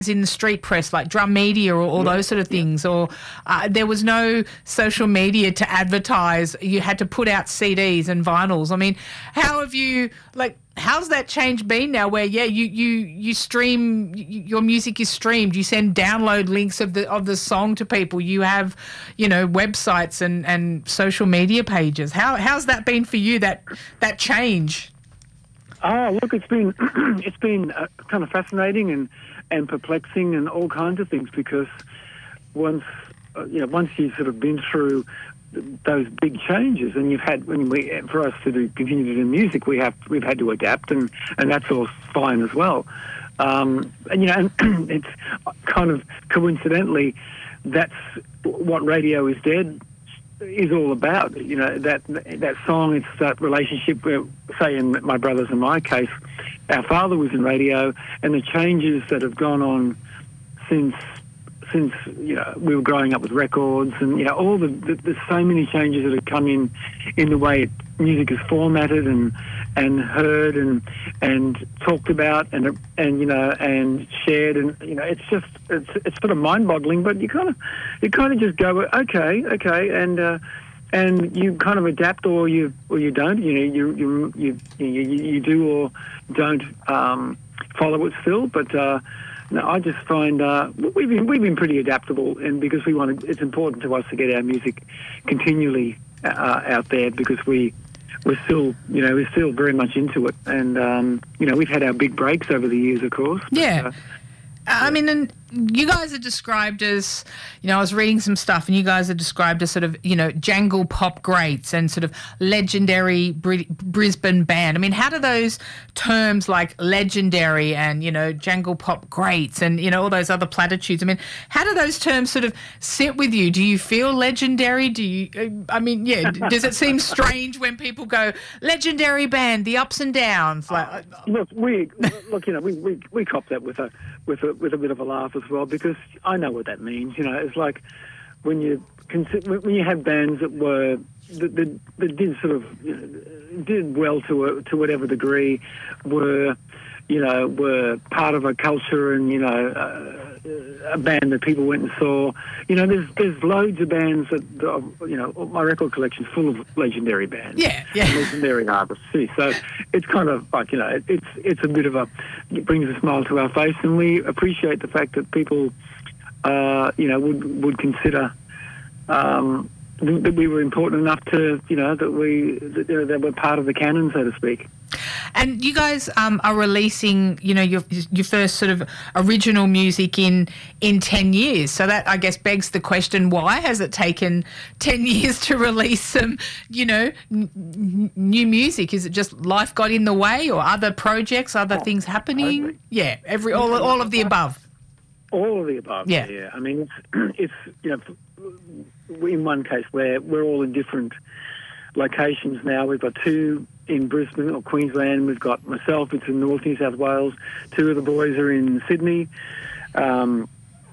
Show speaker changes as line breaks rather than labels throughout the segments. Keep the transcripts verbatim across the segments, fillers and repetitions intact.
in the street press like Drum Media or all
Yeah,
those sort of
yeah.
things, or uh, there was no social media to advertise. You had to put out C Ds and vinyls. I mean, how have you, like, how's that change been now where, yeah, you, you, you stream, y- your music is streamed, you send download links of the of the song to people, you have, you know, websites and, and social media pages. How how's that been for you, that that change?
Oh, look, it's been it's been uh, kind of fascinating and, and perplexing and all kinds of things, because once uh, you know once you've sort of been through th- those big changes, and you've had when we for us to do, continue to do music, we have we've had to adapt, and, and that's all fine as well. Um, and you know, and it's kind of coincidentally that's what Radio Is Dead is all about. You know, that that song, it's that relationship where, say in my brother's and my case, our father was in radio, and the changes that have gone on since since you know we were growing up with records, and you know all the, the there's so many changes that have come in in the way music is formatted and and heard and and talked about and and you know and shared, and you know it's just it's it's sort of mind-boggling, but you kind of you kind of just go okay okay and uh, and you kind of adapt, or you or you don't, you know you you you you, you do or don't um, follow it still, but. Uh, No, I just find uh, we've been we've been pretty adaptable, and because we want to, it's important to us to get our music continually uh, out there, because we we're still you know we're still very much into it, and um, you know we've had our big breaks over the years, of course. But,
Yeah.
uh,
I mean, and you guys are described as, you know, I was reading some stuff, and you guys are described as sort of, you know, jangle pop greats and sort of legendary Bri- Brisbane band. I mean, how do those terms like legendary and, you know, jangle pop greats and, you know, all those other platitudes, I mean, how do those terms sort of sit with you? Do you feel legendary? Do you, uh, I mean, yeah, d- does it seem strange when people go, legendary band, the ups and downs? Like, uh,
Look, we look, you know, we, we, we cop that with a with a with a bit of a laugh as well, because I know what that means. You know, it's like when you consider, when you have bands that were that, that, that did sort of you know, did well to a, to whatever degree, were you know were part of a culture, and you know uh, a band that people went and saw. You know, there's there's loads of bands that, that you know my record collection's full of legendary bands.
Yeah, yeah.
Legendary artists too. So it's kind of like you know it, it's it's a bit of a it brings a smile to our face, and we appreciate the fact that people uh, you know would would consider um, th- that we were important enough to you know that we that, you know, that we're part of the canon, so to speak.
And you guys um, are releasing, you know, your your first sort of original music in in ten years. So that, I guess, begs the question: why has it taken ten years to release some, you know, n- n- new music? Is it just life got in the way, or other projects, other
Oh,
things happening?
totally.
Yeah, every all all of the above.
All of the above.
Yeah.
yeah. I mean, it's it's you know, in one case where we're all in different locations now. We've got two in Brisbane or Queensland. We've got myself, it's in North New South Wales. Two of the boys are in Sydney. Um,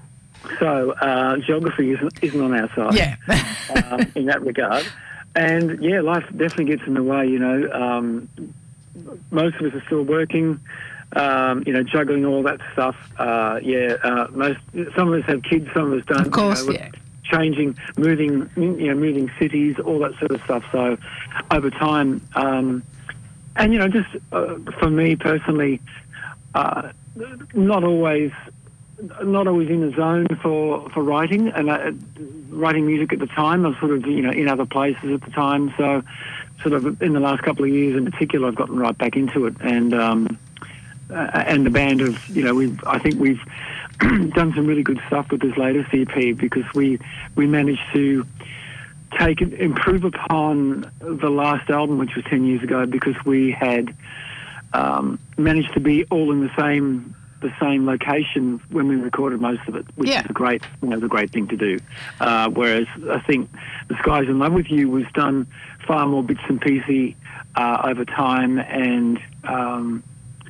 so uh, geography isn't, isn't on our side
Yeah.
um, in that regard. And, yeah, life definitely gets in the way, you know. Um, most of us are still working, um, you know, juggling all that stuff. Uh, yeah, uh, most some of us have kids, some of us don't.
Of course,
you know,
yeah.
Changing, moving, you know, moving cities, all that sort of stuff. So, over time, um, and you know, just uh, for me personally, uh, not always, not always in the zone for for writing and uh, writing music at the time. I was sort of, you know, in other places at the time. So, sort of in the last couple of years, in particular, I've gotten right back into it, and um, uh, and the band of, you know, we've, I think we've done some really good stuff with this latest E P, because we we managed to take it, improve upon the last album, which was ten years ago, because we had um, managed to be all in the same the same location when we recorded most of it, which
Yeah.
is a great, you know, the great thing to do. Uh, whereas I think The Skies in Love with You was done far more bits and pieces uh, over time, and um,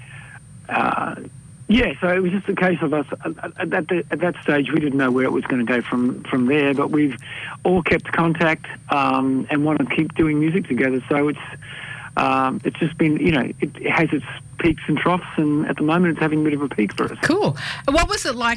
uh, yeah, so it was just a case of us, at that, at that stage, we didn't know where it was going to go from, from there, but we've all kept contact um, and want to keep doing music together. So it's, um, it's just been, you know, it, it has its peaks and troughs, and at the moment it's having a bit of a peak for us.
Cool. What was it like